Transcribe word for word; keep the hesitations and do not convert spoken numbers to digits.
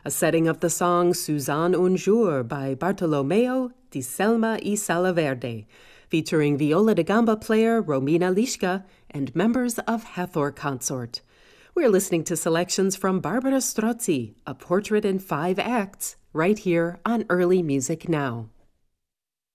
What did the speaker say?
a setting of the song Suzanne un jour by Bartolomeo di Selma y Salaverde, featuring viola da gamba player Romina Lischka and members of Hathor Consort. We're listening to selections from Barbara Strozzi, A Portrait in Five Acts, right here on Early Music Now.